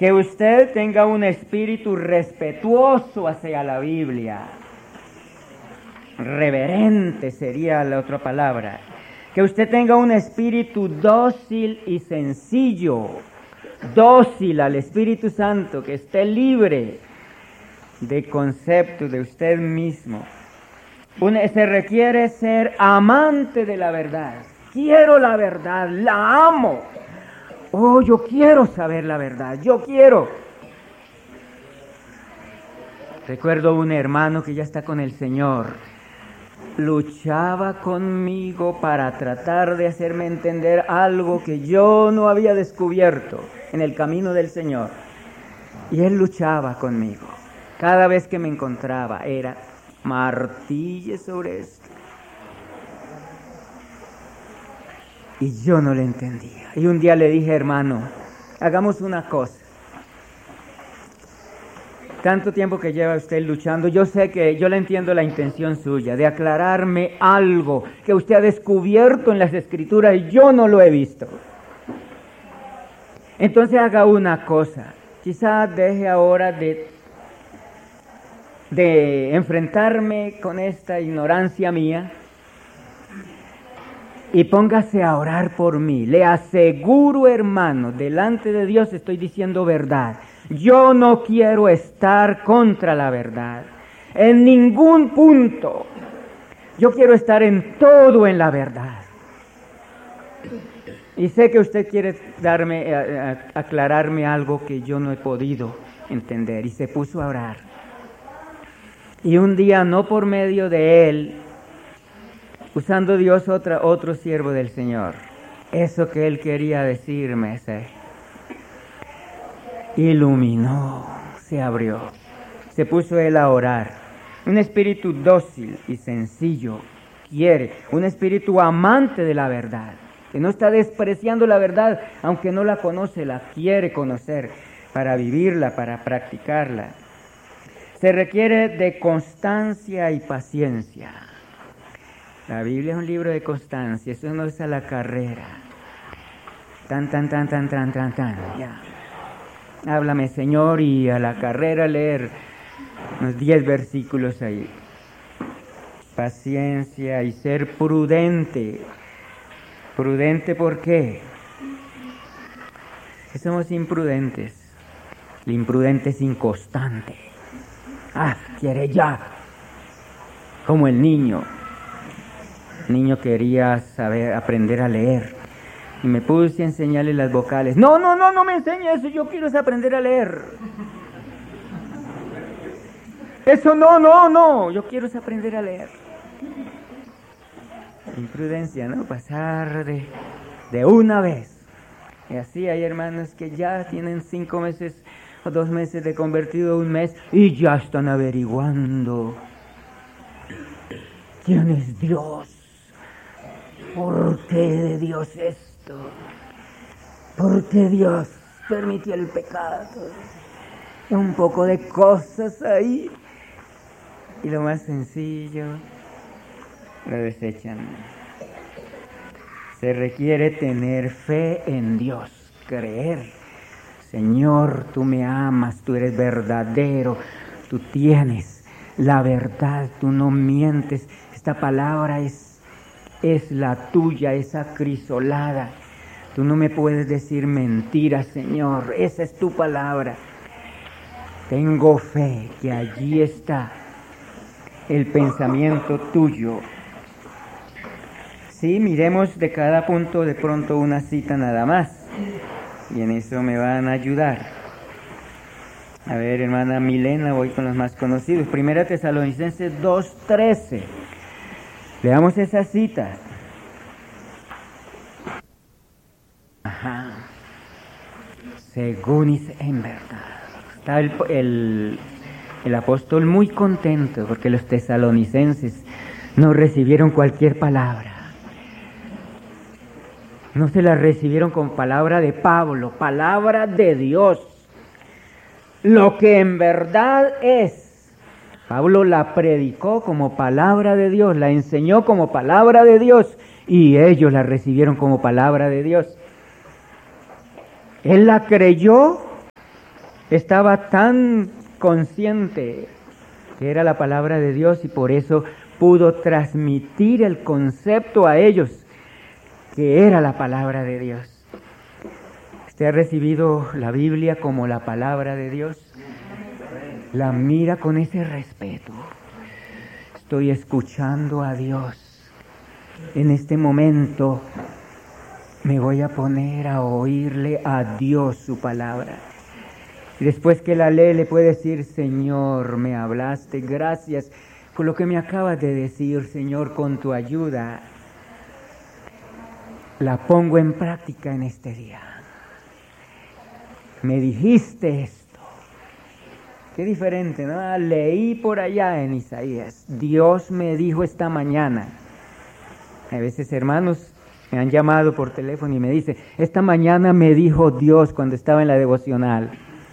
Que usted tenga un espíritu respetuoso hacia la Biblia. Reverente sería la otra palabra. Que usted tenga un espíritu dócil y sencillo. Dócil al Espíritu Santo, que esté libre de conceptos de usted mismo. Se requiere ser amante de la verdad. Quiero la verdad, la amo. Oh, yo quiero saber la verdad, yo quiero. Recuerdo un hermano que ya está con el Señor. Luchaba conmigo para tratar de hacerme entender algo que yo no había descubierto en el camino del Señor. Y él luchaba conmigo. Cada vez que me encontraba era martille sobre esto. Y yo no le entendía. Y un día le dije, hermano, hagamos una cosa. Tanto tiempo que lleva usted luchando, yo sé que yo le entiendo la intención suya de aclararme algo que usted ha descubierto en las Escrituras y yo no lo he visto. Entonces haga una cosa, quizás deje ahora de enfrentarme con esta ignorancia mía y póngase a orar por mí. Le aseguro, hermano, delante de Dios estoy diciendo verdad. Yo no quiero estar contra la verdad, en ningún punto. Yo quiero estar en todo en la verdad. Y sé que usted quiere aclararme algo que yo no he podido entender. Y se puso a orar. Y un día, no por medio de él, usando Dios otro siervo del Señor, eso que él quería decirme, iluminó, se abrió, se puso él a orar. Un espíritu dócil y sencillo quiere, un espíritu amante de la verdad, que no está despreciando la verdad, aunque no la conoce, la quiere conocer para vivirla, para practicarla. Se requiere de constancia y paciencia. La Biblia es un libro de constancia, eso no es a la carrera. Tan, ya. Háblame, Señor, y a la carrera leer unos 10 versículos ahí. Paciencia y ser prudente. ¿Prudente por qué? Que somos imprudentes. El imprudente es inconstante. Quiere ya. Como el niño. El niño quería aprender a leer. Y me puse a enseñarle las vocales. No me enseñe eso, yo quiero aprender a leer. Eso no, yo quiero aprender a leer. Imprudencia, ¿no? Pasar de una vez. Y así hay hermanos que ya tienen 5 meses o 2 meses de convertido, 1 mes, y ya están averiguando quién es Dios. ¿Por qué de Dios esto? ¿Por qué Dios permitió el pecado? Un poco de cosas ahí. Y lo más sencillo, lo desechan. Se requiere tener fe en Dios, creer. Señor, tú me amas, tú eres verdadero, tú tienes la verdad, tú no mientes. Esta palabra es la tuya, es acrisolada. Tú no me puedes decir mentiras, Señor. Esa es tu palabra. Tengo fe que allí está el pensamiento tuyo. Sí, miremos de cada punto de pronto una cita nada más. Y en eso me van a ayudar. A ver, hermana Milena, voy con los más conocidos. 1 Tesalonicenses 2:13. Leamos esa cita. Según es en verdad. Está el apóstol muy contento porque los tesalonicenses no recibieron cualquier palabra. No se la recibieron con palabra de Pablo, palabra de Dios. Lo que en verdad es. Pablo la predicó como palabra de Dios, la enseñó como palabra de Dios y ellos la recibieron como palabra de Dios. Él la creyó Estaba tan consciente que era la palabra de Dios y por eso pudo transmitir el concepto a ellos que era la palabra de Dios. ¿Usted ha recibido la Biblia como la palabra de Dios? La mira con ese respeto. Estoy escuchando a Dios. En este momento me voy a poner a oírle a Dios su palabra. Y después que la lee le puede decir: Señor, me hablaste, gracias por lo que me acabas de decir, Señor, con tu ayuda la pongo en práctica en este día. Me dijiste esto. Qué diferente, ¿no? Leí por allá en Isaías. Dios me dijo esta mañana. A veces hermanos me han llamado por teléfono y me dicen: esta mañana me dijo Dios cuando estaba en la devocional.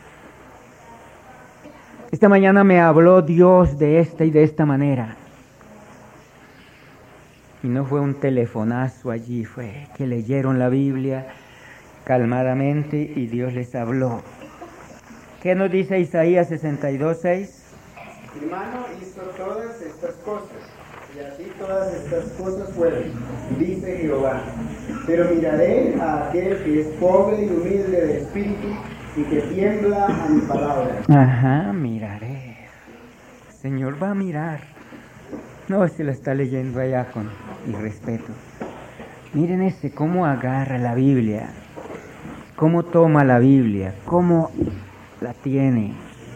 Esta mañana me habló Dios de esta y de esta manera. Y no fue un telefonazo allí, fue que leyeron la Biblia calmadamente y Dios les habló. ¿Qué nos dice Isaías 62:6? Mi mano hizo todas estas cosas, y así todas estas cosas fueron, dice Jehová. Pero miraré a aquel que es pobre y humilde de espíritu y que tiembla a mi palabra. Ajá, miraré. El Señor va a mirar. No, se lo está leyendo allá con irrespeto. Miren ese, cómo agarra la Biblia, cómo toma la Biblia, cómo la tiene.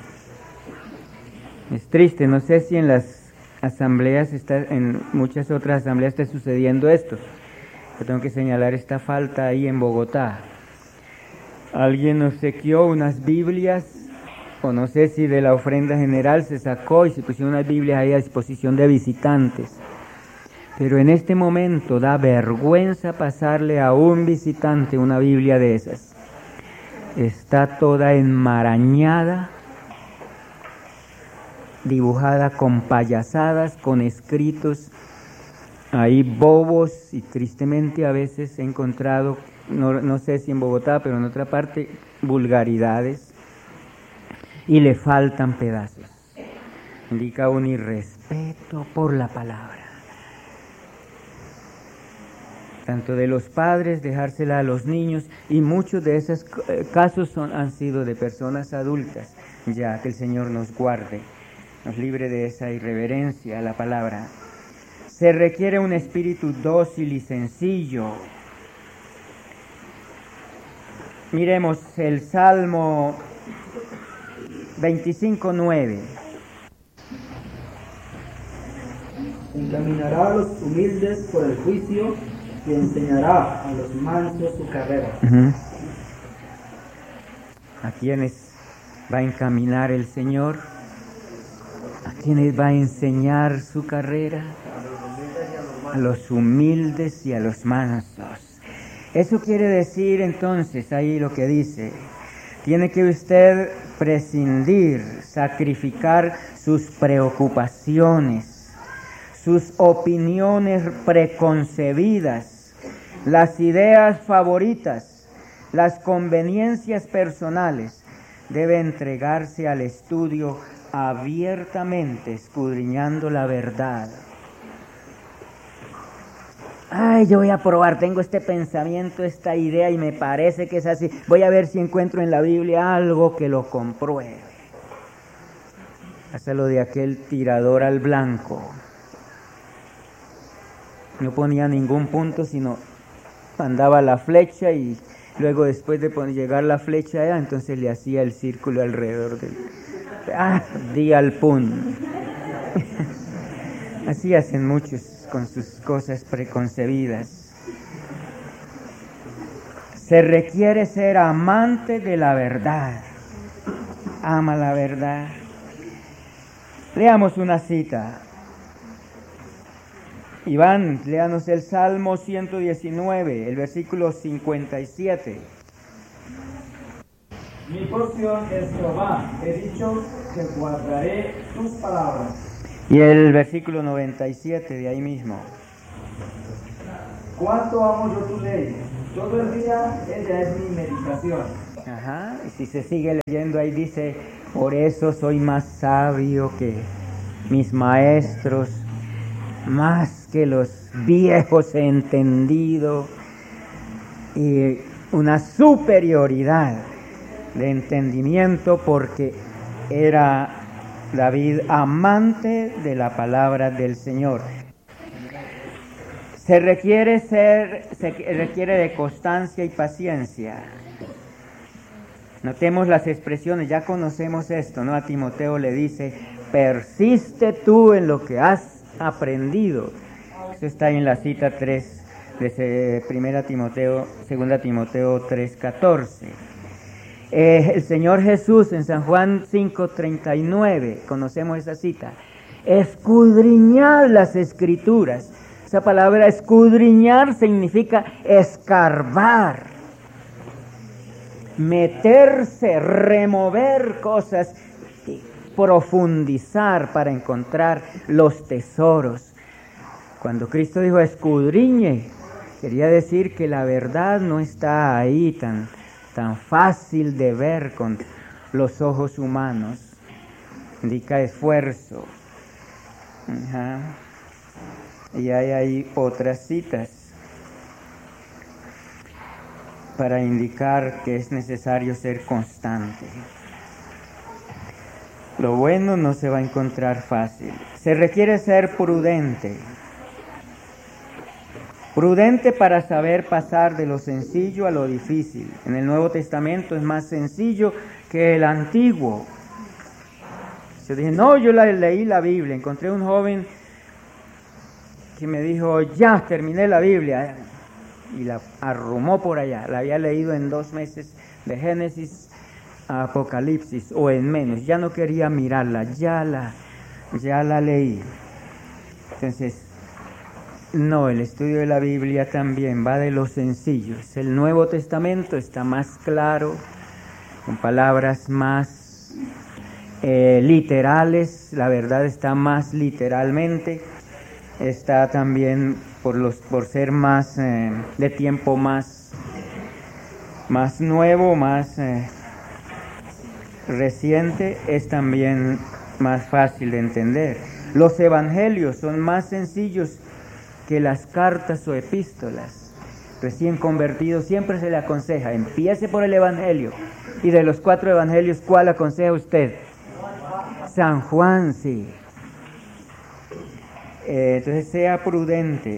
Es triste, no sé si en las asambleas, en muchas otras asambleas está sucediendo esto. Yo tengo que señalar esta falta ahí en Bogotá. Alguien obsequió unas Biblias, o no sé si de la ofrenda general se sacó y se pusieron unas Biblias ahí a disposición de visitantes. Pero en este momento da vergüenza pasarle a un visitante una Biblia de esas. Está toda enmarañada, dibujada con payasadas, con escritos ahí bobos, y tristemente a veces he encontrado, no sé si en Bogotá, pero en otra parte, vulgaridades, y le faltan pedazos. Indica un irrespeto por la palabra. Tanto de los padres, dejársela a los niños, y muchos de esos casos han sido de personas adultas, ya que el Señor nos guarde, nos libre de esa irreverencia a la palabra. Se requiere un espíritu dócil y sencillo. Miremos el Salmo 25:9. Encaminará a los humildes por el juicio y enseñará a los mansos su carrera. ¿A quiénes va a encaminar el Señor? ¿A quiénes va a enseñar su carrera? A los humildes y a los mansos. Eso quiere decir entonces, ahí lo que dice, tiene que usted prescindir, sacrificar sus preocupaciones, sus opiniones preconcebidas, las ideas favoritas, las conveniencias personales. Debe entregarse al estudio abiertamente, escudriñando la verdad. Ay, yo voy a probar, tengo este pensamiento, esta idea y me parece que es así. Voy a ver si encuentro en la Biblia algo que lo compruebe. Hasta lo de aquel tirador al blanco. No ponía ningún punto, sino mandaba la flecha y luego después de llegar la flecha allá, entonces le hacía el círculo alrededor del... di al pun. Así hacen muchos con sus cosas preconcebidas. Se requiere ser amante de la verdad. Ama la verdad. Leamos una cita. Iván, léanos el Salmo 119, el versículo 57. Mi porción es Jehová, he dicho que guardaré tus palabras. Y el versículo 97 de ahí mismo. Cuánto amo yo tu ley, todo el día ella es mi meditación. Ajá. Y si se sigue leyendo ahí dice, por eso soy más sabio que mis maestros, más que los viejos he entendido, y una superioridad de entendimiento porque era David amante de la palabra del Señor. Se requiere de constancia y paciencia. Notemos las expresiones, ya conocemos esto, ¿no? A Timoteo le dice, persiste tú en lo que has aprendido. Eso está en la cita 3 de 2 Timoteo 3:14. El Señor Jesús en San Juan 5:39, conocemos esa cita, escudriñad las Escrituras. Esa palabra escudriñar significa escarbar, meterse, remover cosas, profundizar para encontrar los tesoros. Cuando Cristo dijo escudriñe, quería decir que la verdad no está ahí tan fácil de ver con los ojos humanos. Indica esfuerzo. Y hay ahí otras citas para indicar que es necesario ser constante. Lo bueno no se va a encontrar fácil. Se requiere ser prudente. Prudente para saber pasar de lo sencillo a lo difícil. En el Nuevo Testamento es más sencillo que el Antiguo. Yo dije, no, yo leí la Biblia. Encontré un joven que me dijo, ya terminé la Biblia. Y la arrumó por allá. La había leído en 2 meses, de Génesis a Apocalipsis, o en menos. Ya no quería mirarla, ya la leí. Entonces, no, el estudio de la Biblia también va de los sencillos. El Nuevo Testamento está más claro, con palabras más literales, la verdad está más literalmente, está también por ser más de tiempo más nuevo, más reciente, es también más fácil de entender. Los evangelios son más sencillos que las cartas o epístolas. Recién convertido siempre se le aconseja, empiece por el evangelio. Y de los 4 evangelios, ¿cuál aconseja usted? San Juan, sí. Entonces sea prudente.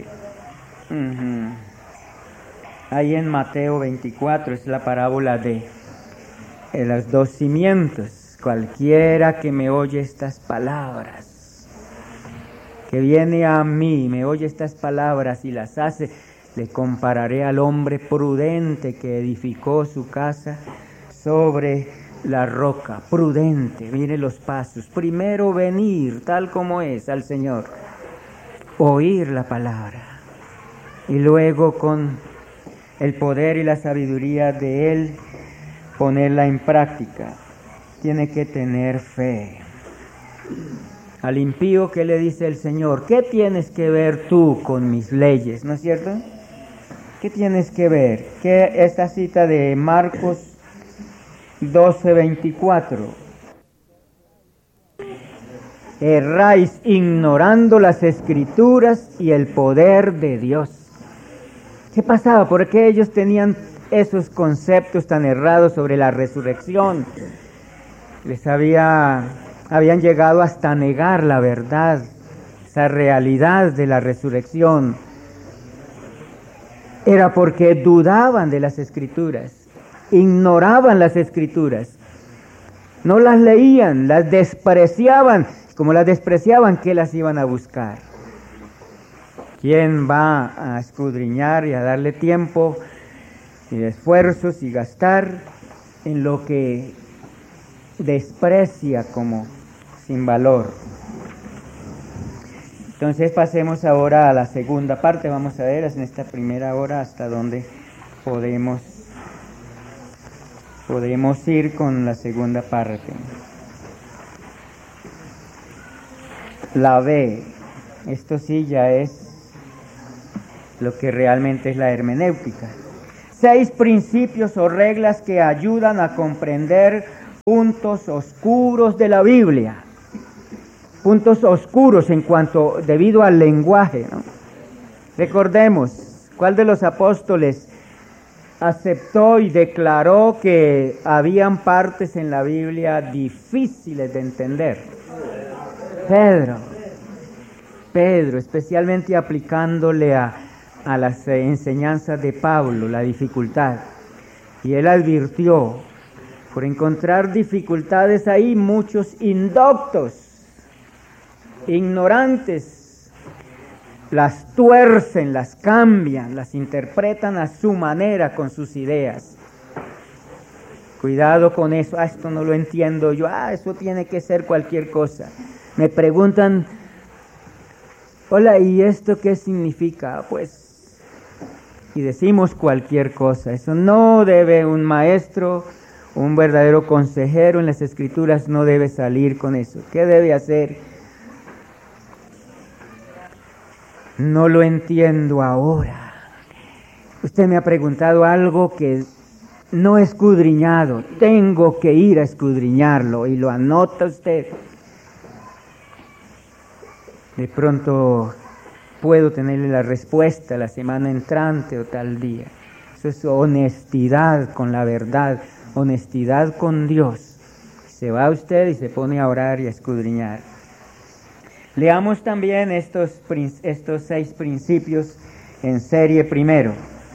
Ahí en Mateo 24 es la parábola de los 2 cimientos. Cualquiera que me oye estas palabras, que viene a mí, me oye estas palabras y las hace, le compararé al hombre prudente que edificó su casa sobre la roca. Prudente, mire los pasos. Primero venir tal como es al Señor, oír la palabra, y luego con el poder y la sabiduría de Él ponerla en práctica. Tiene que tener fe. Al impío, ¿qué le dice el Señor? ¿Qué tienes que ver tú con mis leyes? ¿No es cierto? ¿Qué tienes que ver? Que esta cita de Marcos 12:24. Erráis ignorando las Escrituras y el poder de Dios. ¿Qué pasaba? ¿Por qué ellos tenían esos conceptos tan errados sobre la resurrección? Habían llegado hasta negar la verdad, esa realidad de la resurrección. Era porque dudaban de las Escrituras, ignoraban las Escrituras, no las leían, las despreciaban. Como las despreciaban, ¿qué las iban a buscar? ¿Quién va a escudriñar y a darle tiempo y esfuerzos y gastar en lo que desprecia como sin valor? Entonces pasemos ahora a la segunda parte. Vamos a ver en esta primera hora hasta dónde podemos ir con la segunda parte. La B, esto sí ya es lo que realmente es la hermenéutica. 6 principios o reglas que ayudan a comprender puntos oscuros de la Biblia. Puntos oscuros debido al lenguaje, ¿no? Recordemos, ¿cuál de los apóstoles aceptó y declaró que habían partes en la Biblia difíciles de entender? Pedro, especialmente aplicándole a las enseñanzas de Pablo, la dificultad. Y él advirtió, por encontrar dificultades ahí, muchos indoctos, ignorantes, las tuercen, las cambian, las interpretan a su manera con sus ideas. Cuidado con eso. Esto no lo entiendo yo. Eso tiene que ser cualquier cosa. Me preguntan, hola, ¿y esto qué significa? Pues, y decimos cualquier cosa. Eso no debe un maestro, un verdadero consejero en las Escrituras no debe salir con eso. ¿Qué debe hacer? No lo entiendo ahora. Usted me ha preguntado algo que no he escudriñado. Tengo que ir a escudriñarlo y lo anota usted. De pronto puedo tenerle la respuesta la semana entrante o tal día. Eso es honestidad con la verdad, honestidad con Dios. Se va usted y se pone a orar y a escudriñar. Leamos también estos 6 principios en serie primero.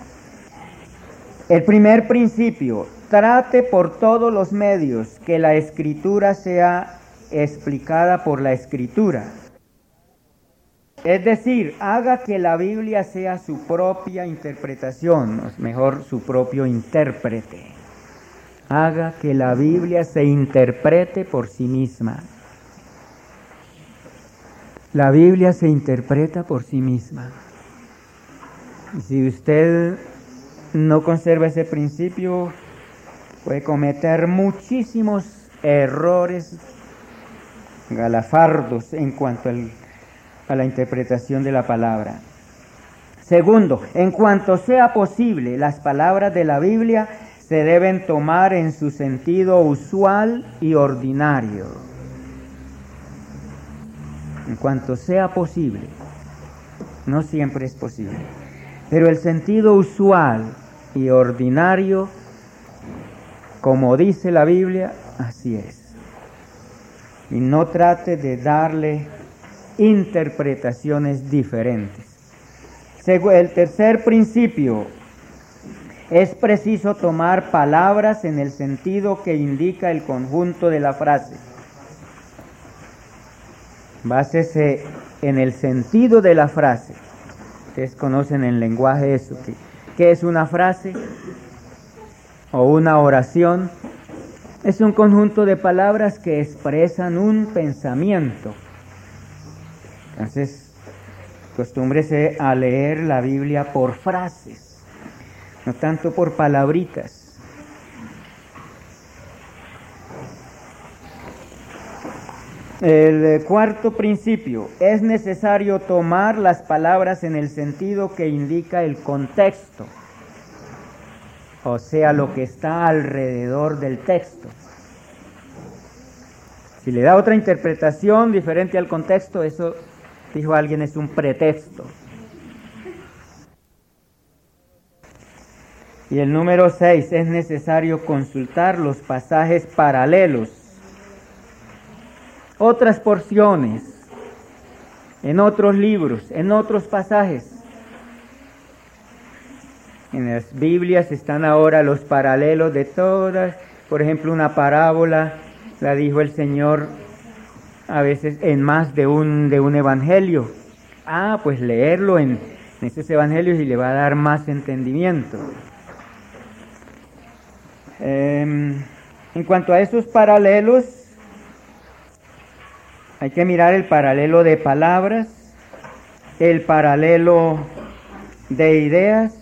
El primer principio: trate por todos los medios que la Escritura sea explicada por la Escritura. Es decir, haga que la Biblia sea su propia interpretación, mejor su propio intérprete. Haga que la Biblia se interprete por sí misma. La Biblia se interpreta por sí misma. Y si usted no conserva ese principio, puede cometer muchísimos errores galafardos en cuanto a la interpretación de la palabra. Segundo, en cuanto sea posible, las palabras de la Biblia se deben tomar en su sentido usual y ordinario. En cuanto sea posible, no siempre es posible, pero el sentido usual y ordinario, como dice la Biblia, así es. Y no trate de darle interpretaciones diferentes. El tercer principio: es preciso tomar palabras en el sentido que indica el conjunto de la frase. Básese en el sentido de la frase. Ustedes conocen en lenguaje eso. ¿Qué es una frase o una oración? Es un conjunto de palabras que expresan un pensamiento. Entonces, acostúmbrese a leer la Biblia por frases, no tanto por palabritas. El cuarto principio: es necesario tomar las palabras en el sentido que indica el contexto, o sea, lo que está alrededor del texto. Si le da otra interpretación diferente al contexto, eso, dijo alguien, es un pretexto. Y el número 6, es necesario consultar los pasajes paralelos, otras porciones, en otros libros, en otros pasajes. En las Biblias están ahora los paralelos de todas. Por ejemplo, una parábola la dijo el Señor a veces en más de un evangelio. Pues leerlo en esos evangelios y le va a dar más entendimiento. En cuanto a esos paralelos, hay que mirar el paralelo de palabras, el paralelo de ideas,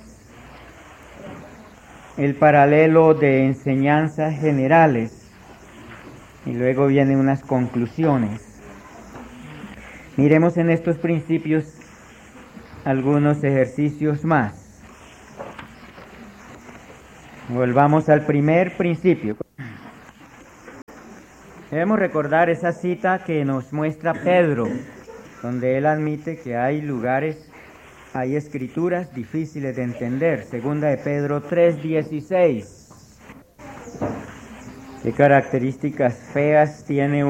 el paralelo de enseñanzas generales, y luego vienen unas conclusiones. Miremos en estos principios algunos ejercicios más. Volvamos al primer principio. Debemos recordar esa cita que nos muestra Pedro, donde él admite que hay lugares, hay escrituras difíciles de entender. Segunda de Pedro 3:16. ¿Qué características feas tiene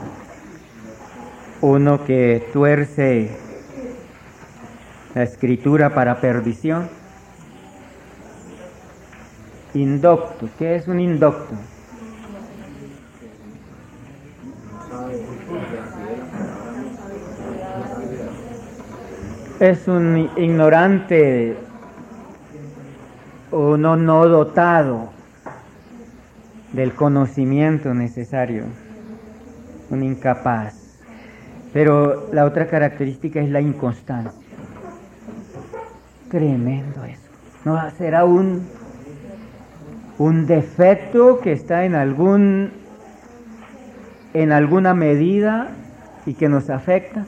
uno que tuerce la escritura para perdición? Indocto. ¿Qué es un indocto? Es un ignorante, uno no dotado del conocimiento necesario, un incapaz. Pero la otra característica es la inconstancia. Tremendo eso. ¿No será un defecto que está en alguna medida y que nos afecta?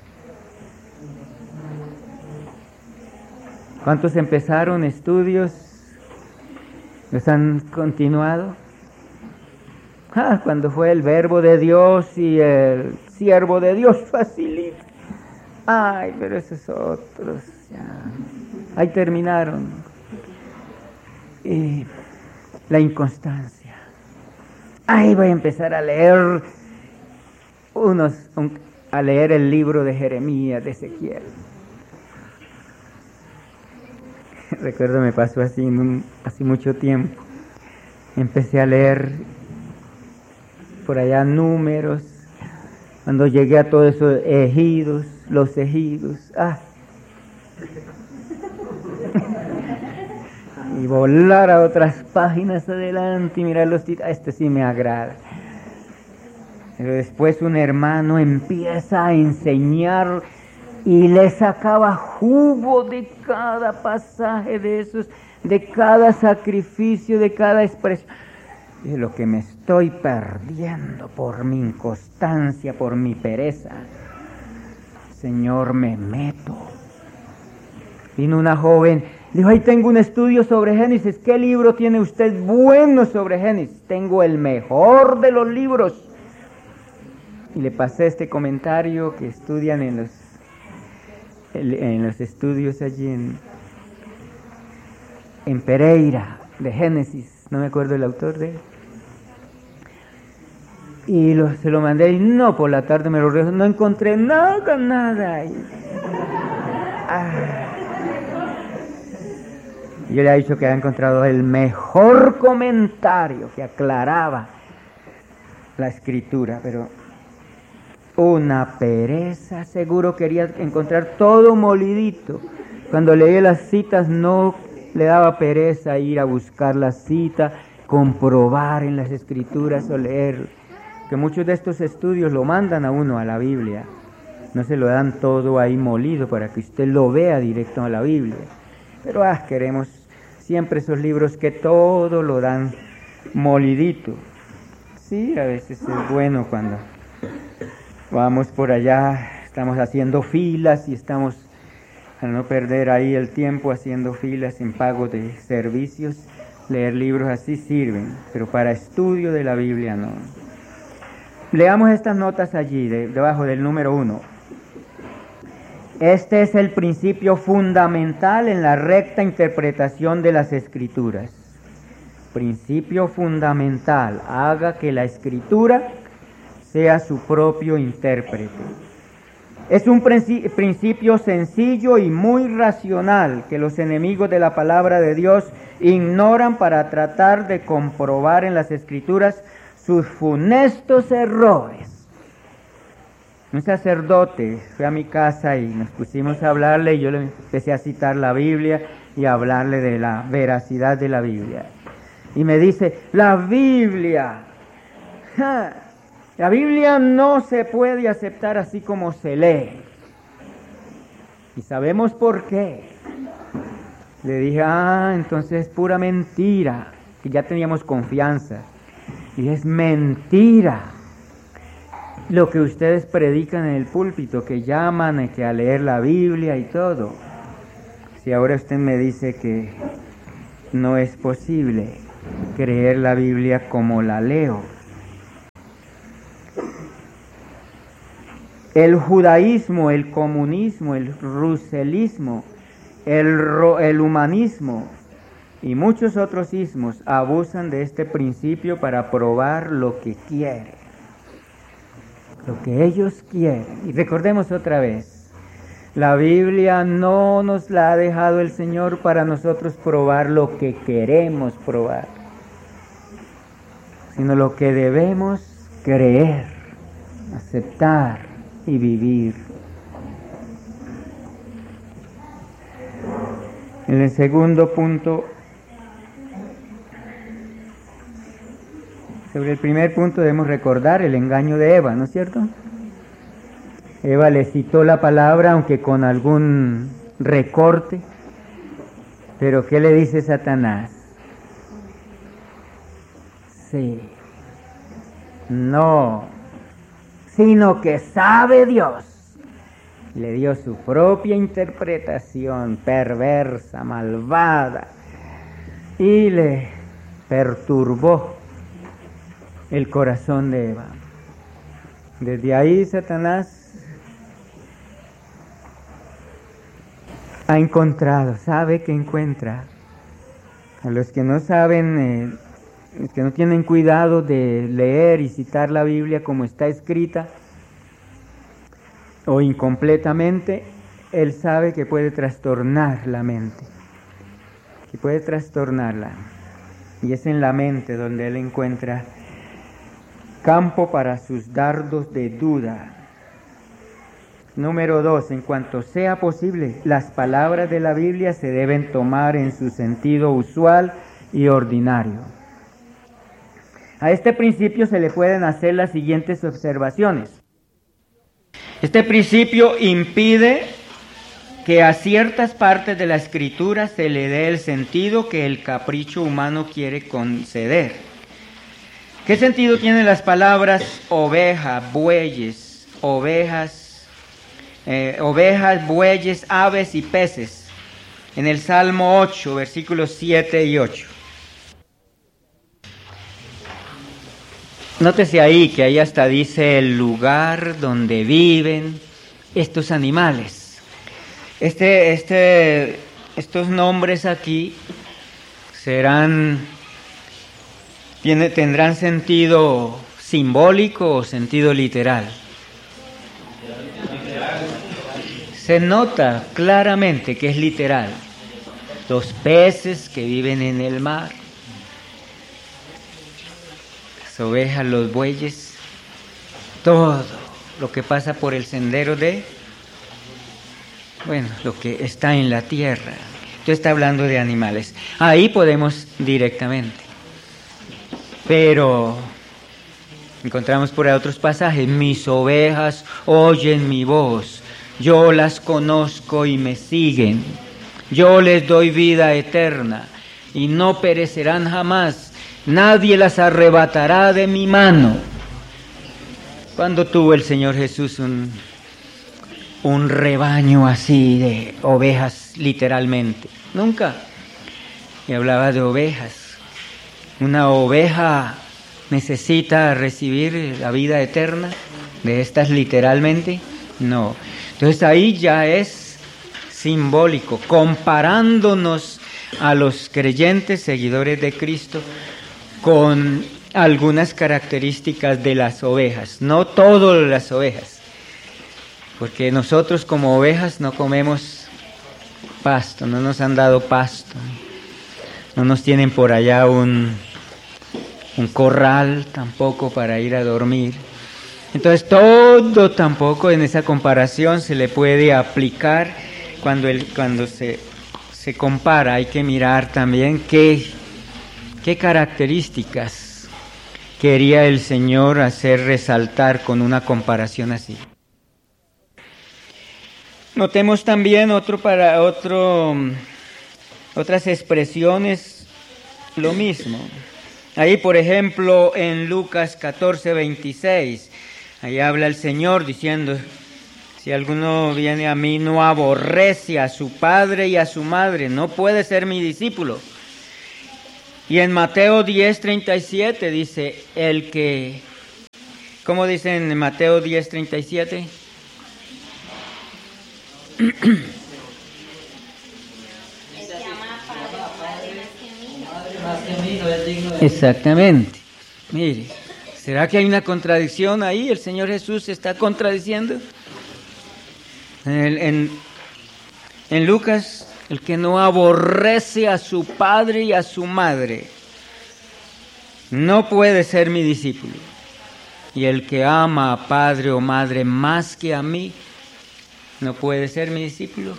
¿Cuántos empezaron estudios? ¿Los han continuado? Cuando fue el verbo de Dios y el siervo de Dios, facilito. Ay, pero esos otros, ya. Ahí terminaron. Y la inconstancia. Ahí voy a empezar a leer a leer el libro de Jeremías, de Ezequiel. Recuerdo, me pasó así hace mucho tiempo. Empecé a leer por allá Números, cuando llegué a todos esos ejidos, los ejidos, y volar a otras páginas adelante y mirar los títulos. Este sí me agrada. Pero después un hermano empieza a enseñar y le sacaba jugo de cada pasaje de esos, de cada sacrificio, de cada expresión. Es lo que me estoy perdiendo por mi inconstancia, por mi pereza. Señor, me meto. Vino una joven, dijo, ahí tengo un estudio sobre Génesis. ¿Qué libro tiene usted bueno sobre Génesis? Tengo el mejor de los libros. Y le pasé este comentario que estudian en los estudios allí en Pereira, de Génesis. No me acuerdo el autor de él. Y se lo mandé y no, por la tarde me lo regresó, no encontré nada. Yo le he dicho que había encontrado el mejor comentario que aclaraba la escritura, pero una pereza, seguro quería encontrar todo molidito. Cuando leía las citas no le daba pereza ir a buscar la cita, comprobar en las escrituras o leer, que muchos de estos estudios lo mandan a uno a la Biblia, no se lo dan todo ahí molido para que usted lo vea directo a la Biblia, pero queremos siempre esos libros que todo lo dan molidito. Sí, a veces es bueno cuando vamos por allá, estamos haciendo filas y estamos, al no perder ahí el tiempo haciendo filas en pago de servicios, leer libros así sirven, pero para estudio de la Biblia no. Leamos estas notas allí, debajo del número 1. Este es el principio fundamental en la recta interpretación de las Escrituras. Principio fundamental, haga que la Escritura sea su propio intérprete. Es un principio sencillo y muy racional que los enemigos de la palabra de Dios ignoran para tratar de comprobar en las Escrituras sus funestos errores. Un sacerdote fue a mi casa y nos pusimos a hablarle y yo le empecé a citar la Biblia y a hablarle de la veracidad de la Biblia. Y me dice, la Biblia no se puede aceptar así como se lee. Y sabemos por qué. Le dije, entonces es pura mentira, que ya teníamos confianza. Y es mentira lo que ustedes predican en el púlpito, que llaman que a leer la Biblia y todo. Si ahora usted me dice que no es posible, creer la Biblia como la leo. El judaísmo, el comunismo, el ruselismo, el humanismo y muchos otros ismos abusan de este principio para probar lo que quieren, lo que ellos quieren. Y recordemos otra vez, la Biblia no nos la ha dejado el Señor para nosotros probar lo que queremos probar, sino lo que debemos creer, aceptar y vivir. En el segundo punto, sobre el primer punto debemos recordar el engaño de Eva, ¿no es cierto? Eva le citó la palabra, aunque con algún recorte, pero ¿qué le dice Satanás? Sí, no, sino que sabe Dios. Le dio su propia interpretación perversa, malvada, y le perturbó el corazón de Eva. Desde ahí Satanás ha encontrado, sabe que encuentra. A los que no saben, los que no tienen cuidado de leer y citar la Biblia como está escrita, o incompletamente, él sabe que puede trastornar la mente, que puede trastornarla. Y es en la mente donde él encuentra campo para sus dardos de duda. Número 2, en cuanto sea posible, las palabras de la Biblia se deben tomar en su sentido usual y ordinario. A este principio se le pueden hacer las siguientes observaciones. Este principio impide que a ciertas partes de la Escritura se le dé el sentido que el capricho humano quiere conceder. ¿Qué sentido tienen las palabras oveja, bueyes, ovejas, bueyes, aves y peces? En el Salmo 8, versículos 7 y 8. Nótese ahí que ahí hasta dice el lugar donde viven estos animales. Estos nombres aquí tendrán sentido simbólico o sentido literal. Se nota claramente que es literal. Los peces que viven en el mar, las ovejas, los bueyes, todo lo que pasa por el sendero lo que está en la tierra. Entonces está hablando de animales. Ahí podemos directamente. Pero encontramos por ahí otros pasajes. Mis ovejas oyen mi voz. Yo las conozco y me siguen. Yo les doy vida eterna y no perecerán jamás. Nadie las arrebatará de mi mano. ¿Cuándo tuvo el Señor Jesús un rebaño así de ovejas literalmente? Nunca. Y hablaba de ovejas. Una oveja necesita recibir la vida eterna de estas literalmente. No. Entonces ahí ya es simbólico, comparándonos a los creyentes seguidores de Cristo con algunas características de las ovejas, no todas las ovejas, porque nosotros como ovejas no comemos pasto, no nos han dado pasto, no nos tienen por allá un corral tampoco para ir a dormir. Entonces todo tampoco en esa comparación se le puede aplicar cuando se compara. Hay que mirar también qué características quería el Señor hacer resaltar con una comparación así. Notemos también otras expresiones, lo mismo. Ahí, por ejemplo, en Lucas 14:26, ahí habla el Señor diciendo: si alguno viene a mí, no aborrece a su padre y a su madre, no puede ser mi discípulo. Y en Mateo 10:37 dice, el que, ¿cómo dice en Mateo 10:37? Exactamente. Mire, ¿será que hay una contradicción ahí? ¿El Señor Jesús se está contradiciendo? En Lucas, el que no aborrece a su padre y a su madre no puede ser mi discípulo. Y el que ama a padre o madre más que a mí no puede ser mi discípulo.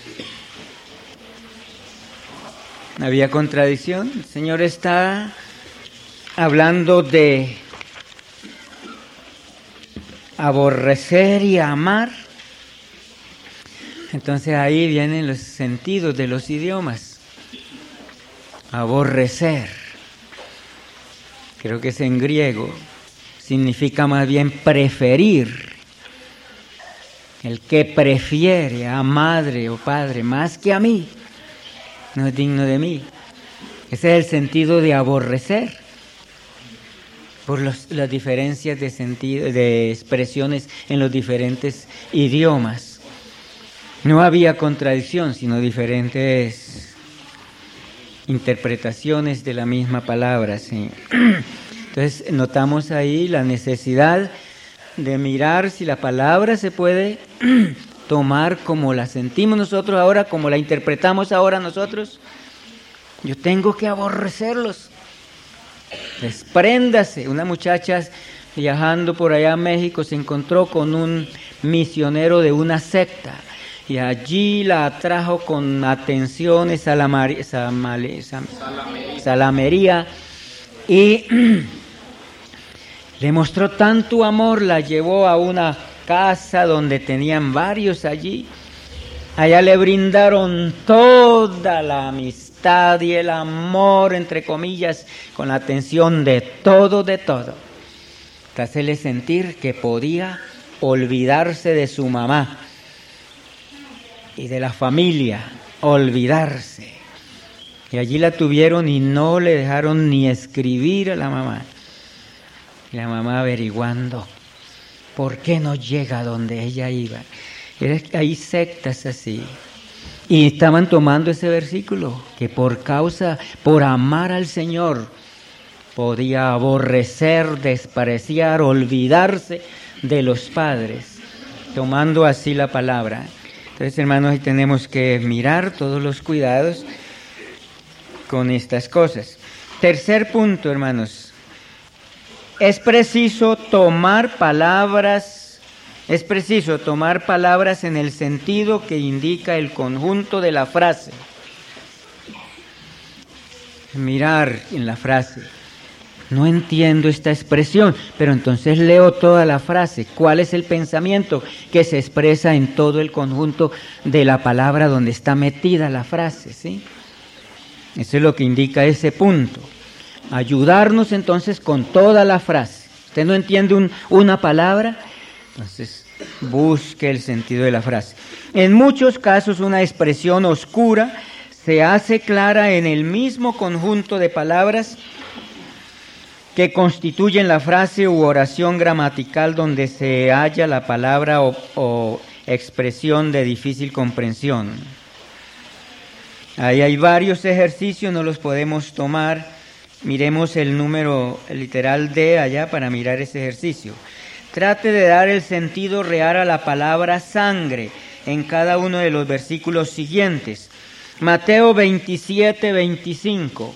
¿Había contradicción? El Señor está hablando de aborrecer y amar. Entonces ahí vienen los sentidos de los idiomas. Aborrecer, creo que es en griego, significa más bien preferir. El que prefiere a madre o padre más que a mí, no es digno de mí. Ese es el sentido de aborrecer, por las diferencias de sentido, de expresiones en los diferentes idiomas. No había contradicción, sino diferentes interpretaciones de la misma palabra. ¿Sí? Entonces notamos ahí la necesidad de mirar si la palabra se puede tomar como la sentimos nosotros ahora, como la interpretamos ahora nosotros. Yo tengo que aborrecerlos. Despréndase. Una muchacha viajando por allá a México se encontró con un misionero de una secta. Y allí la atrajo con atenciones, salamería, y le mostró tanto amor, la llevó a una casa donde tenían varios allí. Allá le brindaron toda la amistad y el amor, entre comillas, con la atención de todo, hasta hacerle sentir que podía olvidarse de su mamá y de la familia, olvidarse. Y allí la tuvieron y no le dejaron ni escribir a la mamá. Y la mamá averiguando por qué no llega a donde ella iba. Hay sectas así. Y estaban tomando ese versículo, que por amar al Señor, podía aborrecer, despreciar, olvidarse de los padres, tomando así la palabra. Entonces, hermanos, ahí tenemos que mirar todos los cuidados con estas cosas. Tercer punto, hermanos. Es preciso tomar palabras en el sentido que indica el conjunto de la frase. Mirar en la frase. No entiendo esta expresión, pero entonces leo toda la frase. ¿Cuál es el pensamiento que se expresa en todo el conjunto de la palabra donde está metida la frase? ¿Sí? Eso es lo que indica ese punto. Ayudarnos entonces con toda la frase. ¿Usted no entiende una palabra? Entonces busque el sentido de la frase. En muchos casos una expresión oscura se hace clara en el mismo conjunto de palabras que constituyen la frase u oración gramatical donde se halla la palabra o expresión de difícil comprensión. Ahí hay varios ejercicios, no los podemos tomar. Miremos el número literal D allá para mirar ese ejercicio. Trate de dar el sentido real a la palabra sangre en cada uno de los versículos siguientes. Mateo 27:25.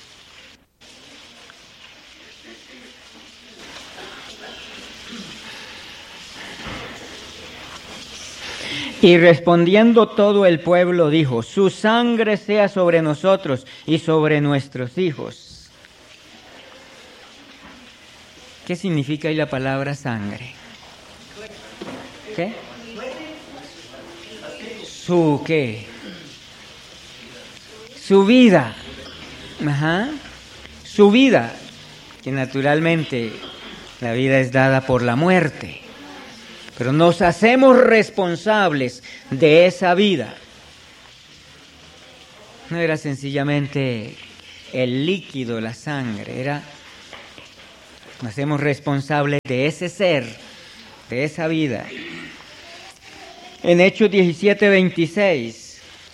Y respondiendo todo el pueblo dijo: su sangre sea sobre nosotros y sobre nuestros hijos. ¿Qué significa ahí la palabra sangre? ¿Qué? ¿Su qué? Su vida. Ajá. Su vida, que naturalmente la vida es dada por la muerte. Pero nos hacemos responsables de esa vida. No era sencillamente el líquido, la sangre, nos hacemos responsables de ese ser, de esa vida. En Hechos 17:26.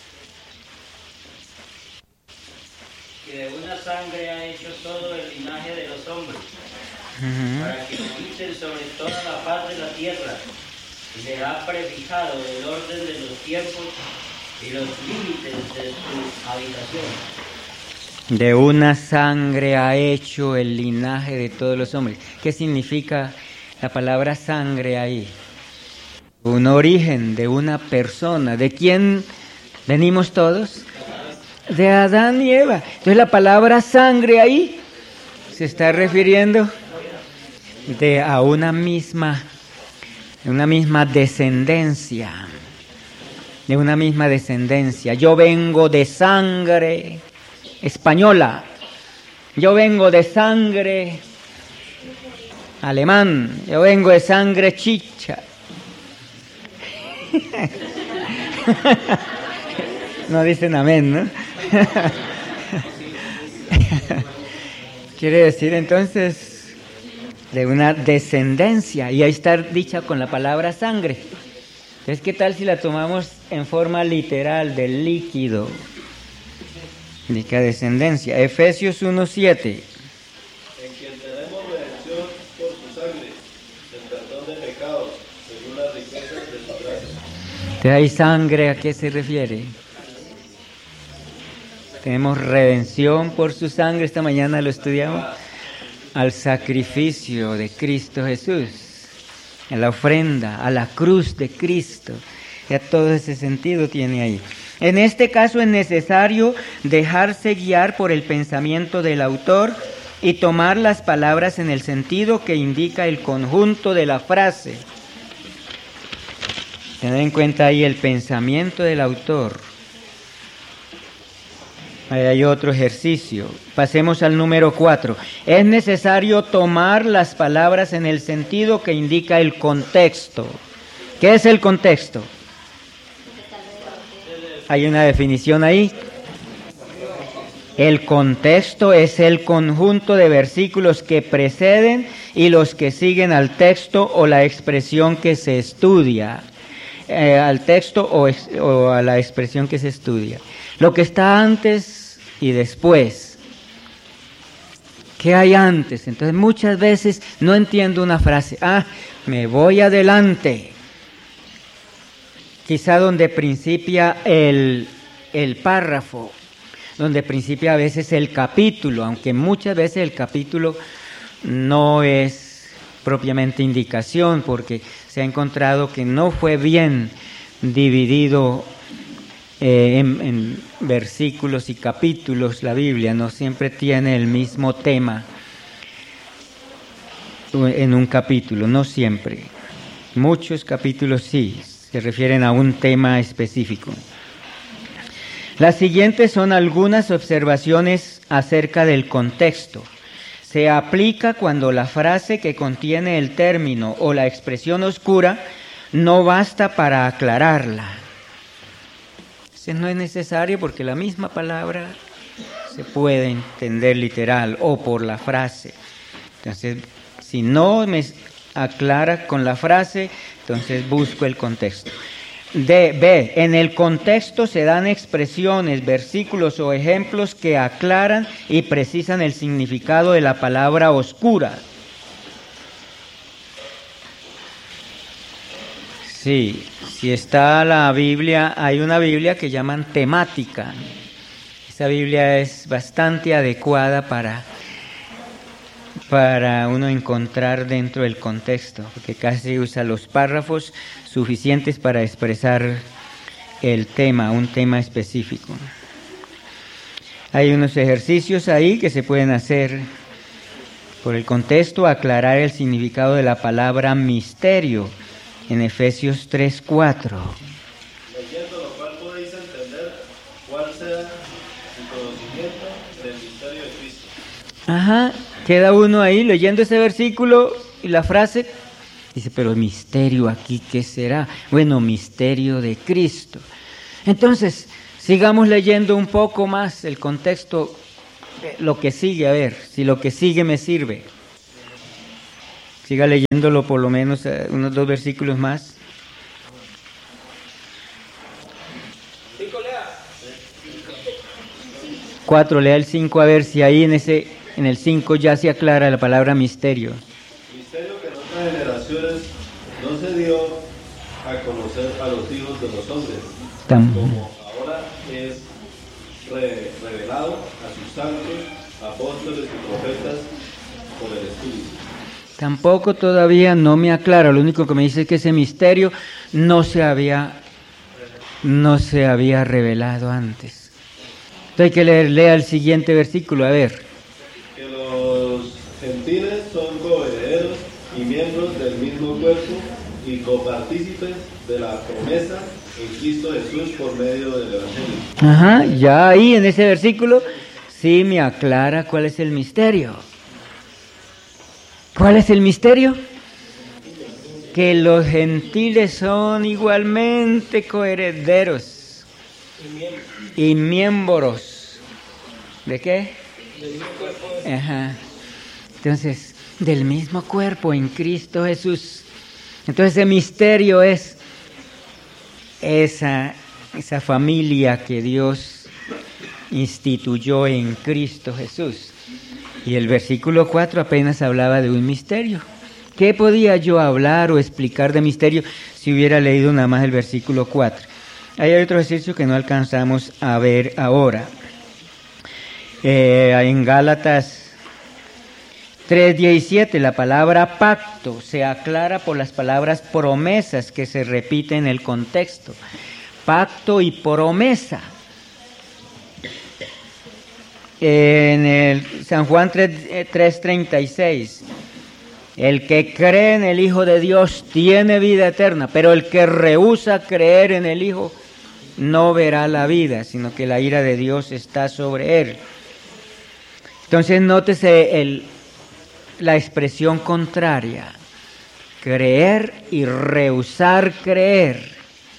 Que de una sangre ha hecho todo el linaje de los hombres, para que habiten sobre toda la faz de la tierra, y le ha prefijado el orden de los tiempos y los límites de su habitación. De una sangre ha hecho el linaje de todos los hombres. ¿Qué significa la palabra sangre ahí? Un origen de una persona. ¿De quién venimos todos? De Adán y Eva. Entonces la palabra sangre ahí se está refiriendo a una misma descendencia. De una misma descendencia. Yo vengo de sangre española. Yo vengo de sangre alemán. Yo vengo de sangre chicha. No dicen amén, ¿no? Quiere decir entonces de una descendencia, y ahí está dicha con la palabra sangre. Entonces, ¿qué tal si la tomamos en forma literal del líquido? Indica descendencia. Efesios 1:7. En quien tenemos redención por su sangre, el perdón de pecados, según las riquezas de su gracia. Entonces, ¿hay sangre a qué se refiere? Tenemos redención por su sangre, esta mañana lo estudiamos, al sacrificio de Cristo Jesús, a la ofrenda, a la cruz de Cristo. Ya todo ese sentido tiene ahí. En este caso es necesario dejarse guiar por el pensamiento del autor y tomar las palabras en el sentido que indica el conjunto de la frase. Tener en cuenta ahí el pensamiento del autor. Ahí hay otro ejercicio. Pasemos al número 4. Es necesario tomar las palabras en el sentido que indica el contexto. ¿Qué es el contexto? Hay una definición ahí. El contexto es el conjunto de versículos que preceden y los que siguen al texto o la expresión que se estudia. Al texto o a la expresión que se estudia. Lo que está antes y después. ¿Qué hay antes? Entonces muchas veces no entiendo una frase. Me voy adelante. Quizá donde principia el párrafo, donde principia a veces el capítulo, aunque muchas veces el capítulo no es propiamente indicación, porque se ha encontrado que no fue bien dividido en versículos y capítulos. La Biblia no siempre tiene el mismo tema en un capítulo, no siempre. Muchos capítulos sí se refieren a un tema específico. Las siguientes son algunas observaciones acerca del contexto. Se aplica cuando la frase que contiene el término o la expresión oscura no basta para aclararla. No es necesario porque la misma palabra se puede entender literal o por la frase. Entonces, si no me aclara con la frase, entonces busco el contexto. B. En el contexto se dan expresiones, versículos o ejemplos que aclaran y precisan el significado de la palabra oscura. Sí, si está la Biblia, hay una Biblia que llaman temática. Esa Biblia es bastante adecuada para uno encontrar dentro del contexto, porque casi usa los párrafos suficientes para expresar el tema, un tema específico. Hay unos ejercicios ahí que se pueden hacer por el contexto, aclarar el significado de la palabra misterio en Efesios 3:4. Leyendo lo cual podéis entender cuál sea el conocimiento del misterio de Cristo. Queda uno ahí leyendo ese versículo y la frase dice, pero misterio aquí, ¿qué será? Bueno, misterio de Cristo. Entonces, sigamos leyendo un poco más el contexto lo que sigue, a ver, si lo que sigue me sirve. Siga leyéndolo por lo menos unos 2 versículos más. 4, lea el 5 a ver si ahí en el 5 ya se aclara la palabra misterio. Misterio que en otras generaciones no se dio a conocer a los hijos de los hombres, como ahora es revelado a sus santos, apóstoles y profetas por el Espíritu. Tampoco todavía no me aclara, lo único que me dice es que ese misterio no se había revelado antes. Entonces hay que lea el siguiente versículo, a ver. Que los gentiles son coherederos y miembros del mismo cuerpo y copartícipes de la promesa en Cristo Jesús por medio del Evangelio. Ajá, ya ahí en ese versículo sí me aclara cuál es el misterio. ¿Cuál es el misterio? Que los gentiles son igualmente coherederos y miembros. ¿De qué? Del mismo cuerpo. Ajá. Entonces, del mismo cuerpo en Cristo Jesús. Entonces, el misterio es esa familia que Dios instituyó en Cristo Jesús. Y el versículo 4 apenas hablaba de un misterio. ¿Qué podía yo hablar o explicar de misterio si hubiera leído nada más el versículo 4? Hay otro ejercicio que no alcanzamos a ver ahora. En Gálatas 3:17, la palabra pacto se aclara por las palabras promesas que se repiten en el contexto. Pacto y promesa. En el San Juan 3:36, el que cree en el Hijo de Dios tiene vida eterna, pero el que rehúsa creer en el Hijo no verá la vida, sino que la ira de Dios está sobre él. Entonces nótese la expresión contraria, creer y rehusar creer.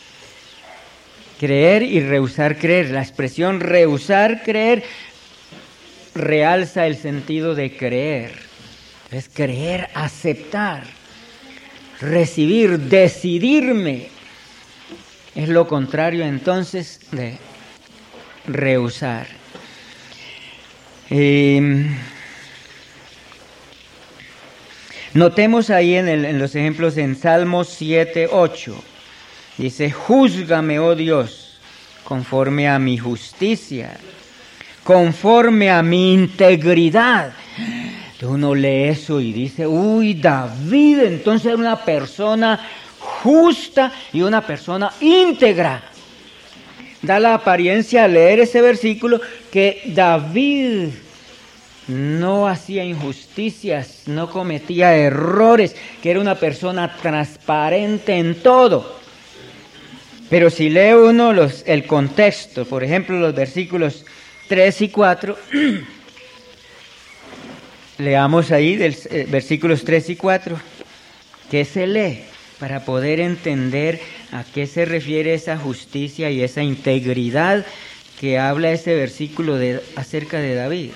Creer y rehusar creer. La expresión rehusar creer realza el sentido de creer. Es creer, aceptar, recibir, decidirme. Es lo contrario entonces de rehusar. Notemos ahí en los ejemplos en Salmos 7:8. Dice, júzgame, oh Dios, conforme a mi justicia, conforme a mi integridad. Uno lee eso y dice, uy, David entonces era una persona justa y una persona íntegra. Da la apariencia al leer ese versículo que David no hacía injusticias, no cometía errores, que era una persona transparente en todo. Pero si lee uno el contexto, por ejemplo los versículos 3 y 4, leamos ahí versículos 3 y 4, ¿qué se lee? Para poder entender a qué se refiere esa justicia y esa integridad que habla ese versículo acerca de David.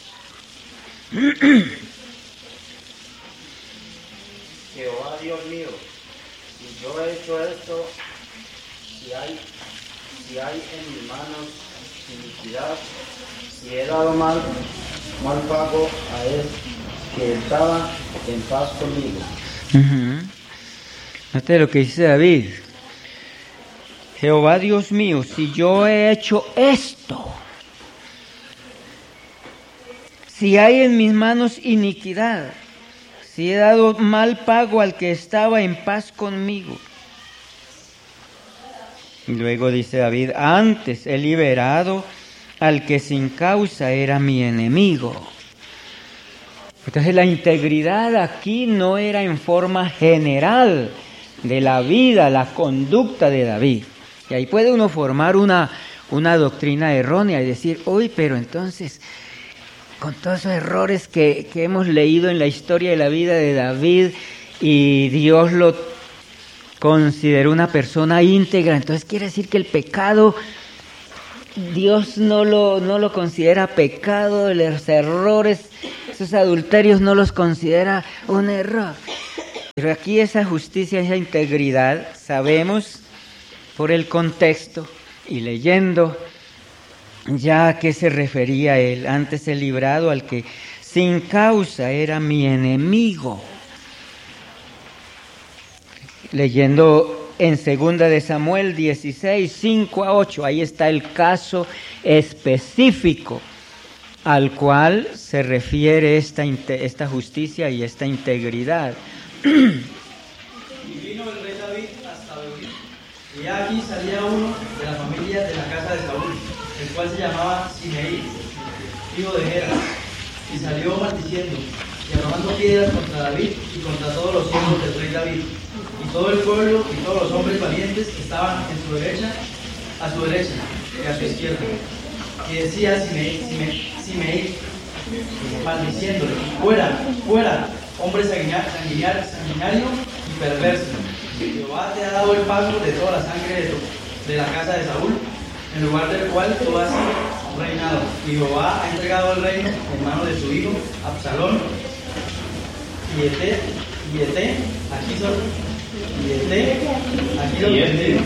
Jehová Dios mío, si yo he hecho esto, si hay en mis manos iniquidad, si he dado mal pago a él que estaba en paz conmigo. Note lo que dice David. Jehová Dios mío, si yo he hecho esto, si hay en mis manos iniquidad, si he dado mal pago al que estaba en paz conmigo. Y luego dice David, antes he liberado al que sin causa era mi enemigo. Entonces la integridad aquí no era en forma general de la vida, la conducta de David. Y ahí puede uno formar una doctrina errónea y decir, uy, pero entonces, con todos esos errores que hemos leído en la historia de la vida de David, y Dios lo consideró una persona íntegra, entonces quiere decir que el pecado Dios no lo considera pecado, los errores, esos adulterios no los considera un error. Pero aquí esa justicia, esa integridad, sabemos por el contexto y leyendo ya a qué se refería él. Antes he librado al que sin causa era mi enemigo. Leyendo en 2 de Samuel 16, 5 a 8, ahí está el caso específico al cual se refiere esta justicia y esta integridad. Y vino el rey David hasta Beorí, y allí salía uno de la familia de la casa de Saúl, el cual se llamaba Simei, hijo de Gera, y salió maldiciendo y arrojando piedras contra David y contra todos los hijos del rey David. Y todo el pueblo y todos los hombres valientes estaban a su derecha y a su izquierda. Y decía Simei, maldiciéndole: fuera, fuera, hombre sanguinario y perverso. Jehová te ha dado el pago de toda la sangre de la casa de Saúl, en lugar del cual tú has reinado. Y Jehová ha entregado el reino en manos de su hijo Absalón. Y Eté, aquí lo bendigo.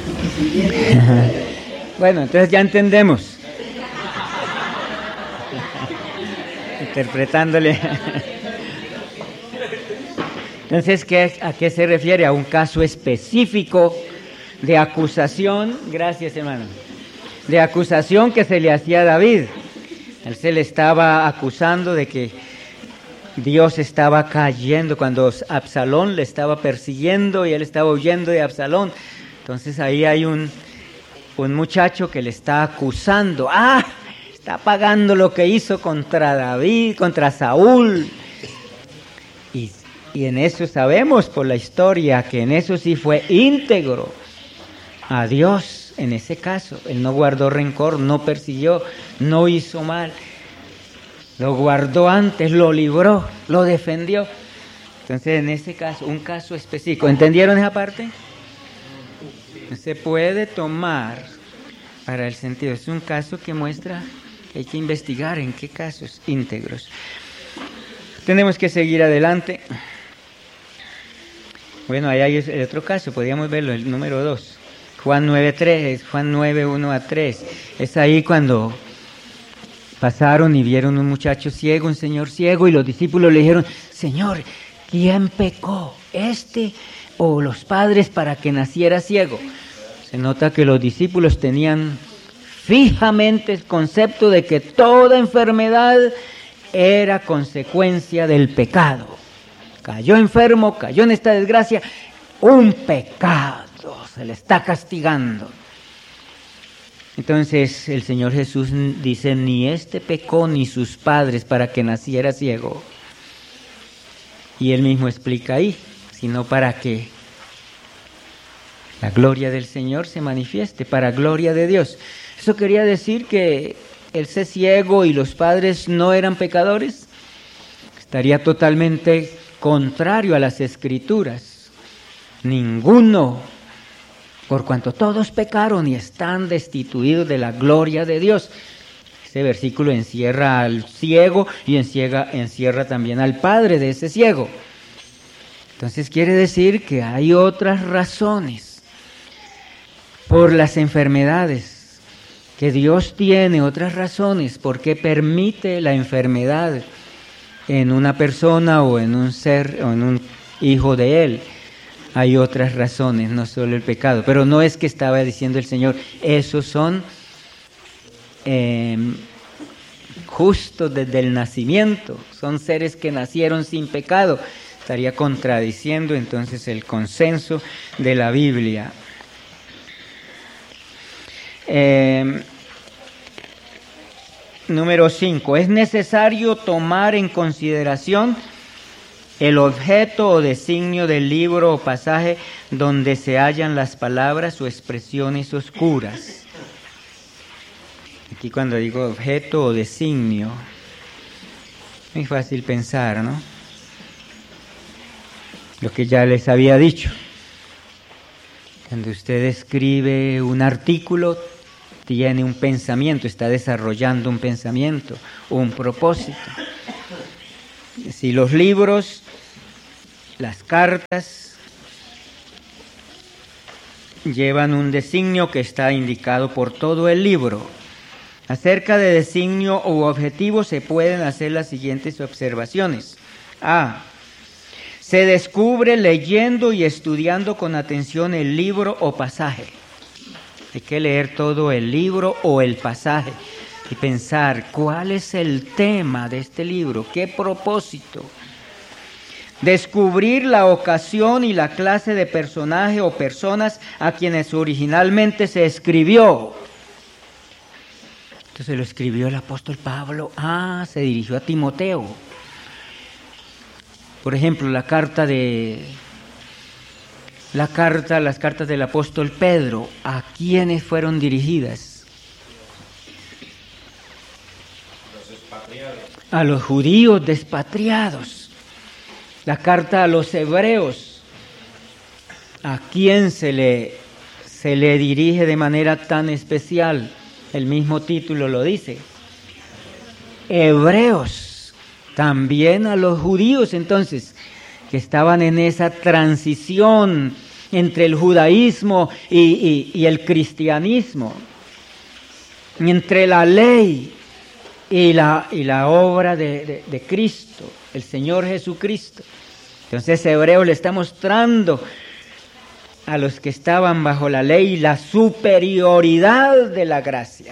Bueno, entonces ya entendemos. Interpretándole. Entonces, ¿a qué se refiere? A un caso específico de acusación, gracias hermano, de acusación que se le hacía a David. Él se le estaba acusando de que Dios estaba cayendo cuando Absalón le estaba persiguiendo y él estaba huyendo de Absalón. Entonces ahí hay un muchacho que le está acusando. Está pagando lo que hizo contra David, contra Saúl. Y en eso sabemos por la historia que en eso sí fue íntegro a Dios en ese caso. Él no guardó rencor, no persiguió, no hizo mal. Lo guardó antes, lo libró, lo defendió. Entonces, en ese caso, un caso específico. ¿Entendieron esa parte? Se puede tomar para el sentido. Es un caso que muestra que hay que investigar en qué casos íntegros. Tenemos que seguir adelante. Bueno, ahí hay el otro caso, podríamos verlo, el número 2. Juan 9:3, Juan 9:1 a 3. Es ahí cuando pasaron y vieron un muchacho ciego, un señor ciego, y los discípulos le dijeron: Señor, ¿quién pecó, este o los padres para que naciera ciego? Se nota que los discípulos tenían fijamente el concepto de que toda enfermedad era consecuencia del pecado. Cayó enfermo, cayó en esta desgracia, un pecado, se le está castigando. Entonces el Señor Jesús dice: ni este pecó ni sus padres para que naciera ciego. Y Él mismo explica ahí, sino para que la gloria del Señor se manifieste, para gloria de Dios. ¿Eso quería decir que él ser ciego y los padres no eran pecadores? Estaría totalmente contrario a las Escrituras. Ninguno, por cuanto todos pecaron y están destituidos de la gloria de Dios. Ese versículo encierra al ciego y encierra también al padre de ese ciego. Entonces quiere decir que hay otras razones por las enfermedades, que Dios tiene otras razones por qué permite la enfermedad en una persona o en un ser o en un hijo de Él. Hay otras razones, no solo el pecado. Pero no es que estaba diciendo el Señor, esos son justos desde el nacimiento, son seres que nacieron sin pecado. Estaría contradiciendo entonces el consenso de la Biblia. Número 5. Es necesario tomar en consideración el objeto o designio del libro o pasaje donde se hallan las palabras o expresiones oscuras. Aquí cuando digo objeto o designio, es fácil pensar, ¿no? Lo que ya les había dicho. Cuando usted escribe un artículo, tiene un pensamiento, está desarrollando un pensamiento, un propósito. Si los libros, las cartas, llevan un designio que está indicado por todo el libro. Acerca de designio u objetivo se pueden hacer las siguientes observaciones. A. Se descubre leyendo y estudiando con atención el libro o pasaje. Hay que leer todo el libro o el pasaje y pensar cuál es el tema de este libro, qué propósito. Descubrir la ocasión y la clase de personaje o personas a quienes originalmente se escribió. Entonces lo escribió el apóstol Pablo. Se dirigió a Timoteo. Por ejemplo, las cartas del apóstol Pedro, ¿a quiénes fueron dirigidas? Los expatriados. A los judíos despatriados. La carta a los hebreos, ¿a quién se le dirige de manera tan especial? El mismo título lo dice. Hebreos, también a los judíos entonces, que estaban en esa transición entre el judaísmo y el cristianismo, entre la ley y la obra de Cristo, el Señor Jesucristo. Entonces Hebreos le está mostrando a los que estaban bajo la ley la superioridad de la gracia,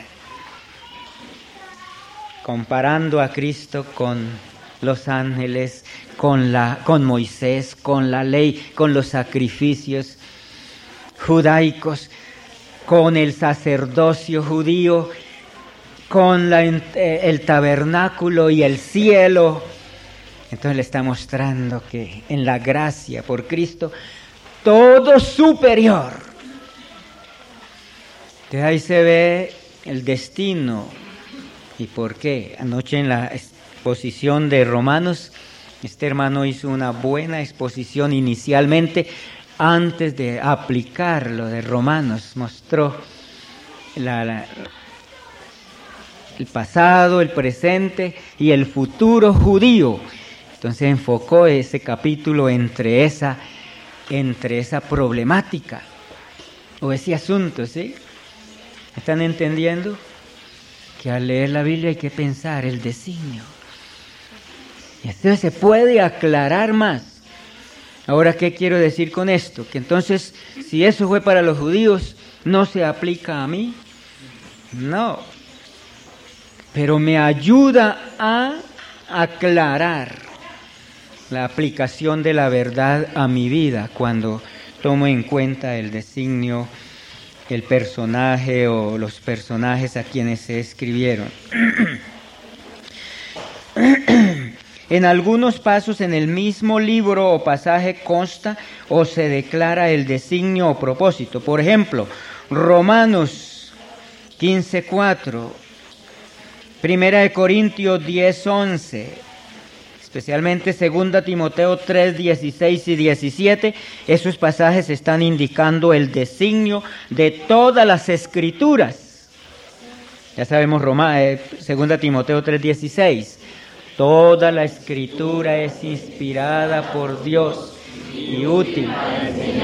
comparando a Cristo con los ángeles, con Moisés, con la ley, con los sacrificios judaicos, con el sacerdocio judío, con el tabernáculo y el cielo. Entonces le está mostrando que en la gracia por Cristo todo superior. Entonces ahí se ve el destino y por qué. Anoche en la exposición de Romanos, este hermano hizo una buena exposición inicialmente, antes de aplicar lo de Romanos, mostró el pasado, el presente y el futuro judío. Entonces enfocó ese capítulo entre esa problemática o ese asunto, ¿sí? ¿Están entendiendo? Que al leer la Biblia hay que pensar el designio. Y entonces se puede aclarar más. Ahora, ¿qué quiero decir con esto? Que entonces, si eso fue para los judíos, ¿no se aplica a mí? No. Pero me ayuda a aclarar la aplicación de la verdad a mi vida cuando tomo en cuenta el designio, el personaje o los personajes a quienes se escribieron. En algunos pasos en el mismo libro o pasaje consta o se declara el designio o propósito. Por ejemplo, Romanos 15:4, 1 Corintios 10:11, especialmente 2 Timoteo 3:16 y 17, esos pasajes están indicando el designio de todas las escrituras. Ya sabemos 2 Timoteo 3:16, toda la escritura es inspirada por Dios y útil